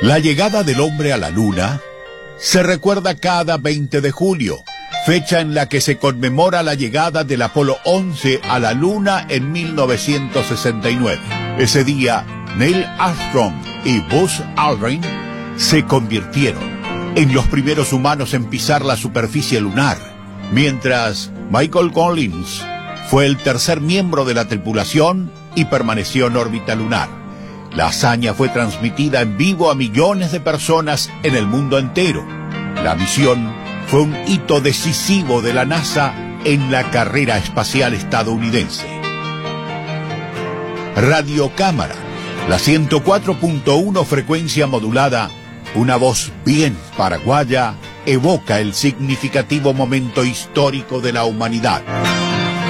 La llegada del hombre a la Luna se recuerda cada 20 de julio, fecha en la que se conmemora la llegada del Apolo 11 a la Luna en 1969. Ese día, Neil Armstrong y Buzz Aldrin se convirtieron en los primeros humanos en pisar la superficie lunar, mientras Michael Collins fue el tercer miembro de la tripulación y permaneció en órbita lunar. La hazaña fue transmitida en vivo a millones de personas en el mundo entero. La misión fue un hito decisivo de la NASA en la carrera espacial estadounidense. Radiocámara, la 104.1 frecuencia modulada, una voz bien paraguaya, evoca el significativo momento histórico de la humanidad.